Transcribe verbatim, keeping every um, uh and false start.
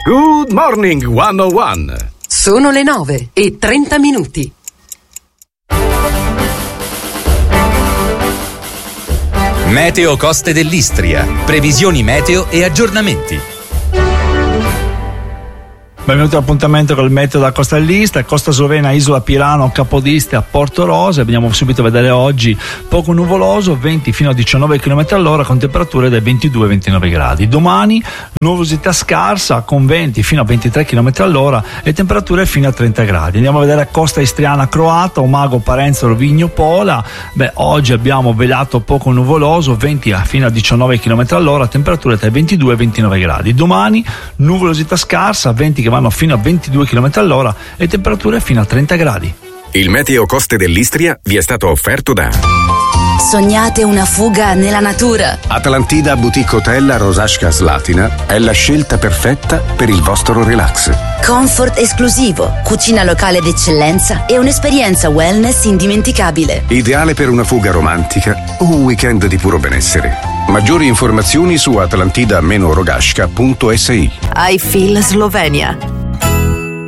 Good morning centouno. Sono le nove e trenta minuti. Meteo Coste dell'Istria. Previsioni meteo e aggiornamenti. Benvenuti all'appuntamento con il meteo da Costa dell'Istria, Costa Slovena, Isola Pirano, Capodistria, Porto Rose. Andiamo subito a vedere oggi poco nuvoloso, venti fino a diciannove chilometri all'ora con temperature dai ventidue ai ventinove gradi. Domani nuvolosità scarsa con venti fino a ventitré chilometri all'ora e temperature fino a trenta gradi. Andiamo a vedere Costa Istriana Croata, Umago, Parenzo, Rovigno, Pola. Beh, oggi abbiamo velato poco nuvoloso, venti fino a diciannove chilometri all'ora, temperature tra i ventidue e ventinove gradi. Domani nuvolosità scarsa, venti che vanno fino a ventidue chilometri all'ora e temperature fino a trenta gradi. Il Meteo Coste dell'Istria vi è stato offerto da Sognate una fuga nella natura? Atlantida Boutique Hotel a Rosasca Slatina è la scelta perfetta per il vostro relax. Comfort esclusivo, cucina locale d'eccellenza e un'esperienza wellness indimenticabile. Ideale per una fuga romantica o un weekend di puro benessere. Maggiori informazioni su atlantida dash rogasca punto es i. I feel Slovenia.